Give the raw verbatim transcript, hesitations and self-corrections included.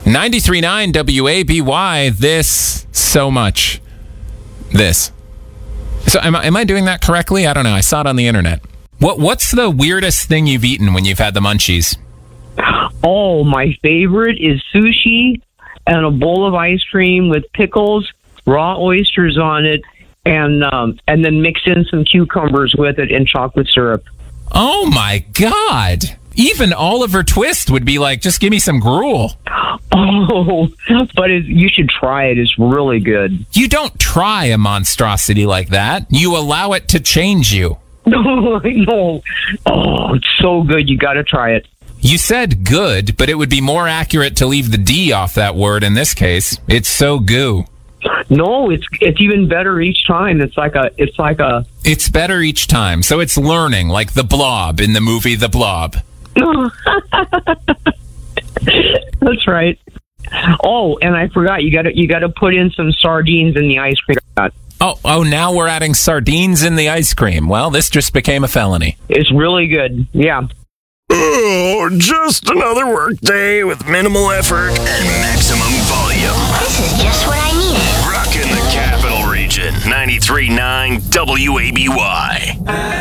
ninety-three point nine W A B Y, this, so much. This. So am I, am I doing that correctly? I don't know. I saw it on the internet. What What's the weirdest thing you've eaten when you've had the munchies? Oh, my favorite is sushi and a bowl of ice cream with pickles, raw oysters on it, and um, and then mix in some cucumbers with it and chocolate syrup. Oh, my God. Even Oliver Twist would be like, just give me some gruel. Oh, but it, you should try it. It's really good. You don't try a monstrosity like that. You allow it to change you. No, no. Oh, it's so good. You got to try it. You said good, but it would be more accurate to leave the D off that word in this case. It's so goo. No, it's it's even better each time. It's like a it's like a It's better each time. So it's learning, like the Blob in the movie The Blob. That's right. Oh, and I forgot, you got to you got to put in some sardines in the ice cream. Oh, oh, now we're adding sardines in the ice cream. Well, this just became a felony. It's really good. Yeah. Oh, just another work day with minimal effort and maximum volume. This is just what I needed. Rockin' the Capital Region, ninety-three point nine W A B Y.